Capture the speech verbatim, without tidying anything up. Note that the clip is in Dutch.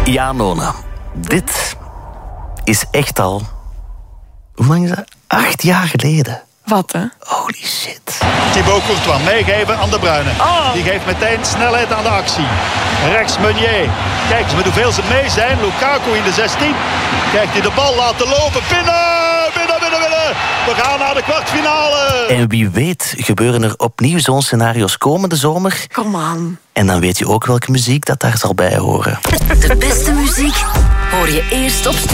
Ja, Nona. Dit is echt al... Hoe lang is dat? Acht jaar geleden. Wat, hè? Holy shit. Thibaut Courtois meegeven aan De Bruyne. Oh. Die geeft meteen snelheid aan de actie. Rechts Meunier. Kijk met hoeveel ze mee zijn. Lukaku in de zestien. Kijk die de bal laten lopen. Binnen! Binnen, binnen, binnen! We gaan naar de kwartfinale. En wie weet gebeuren er opnieuw zo'n scenario's komende zomer. Kom aan. En dan weet je ook welke muziek dat daar zal bij horen. De beste muziek hoor je eerst op Studio.